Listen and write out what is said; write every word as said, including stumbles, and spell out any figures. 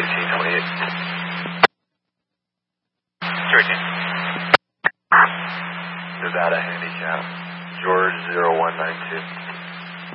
eighteen twenty-eight. thirteen. Nevada handicap, George zero one nine two.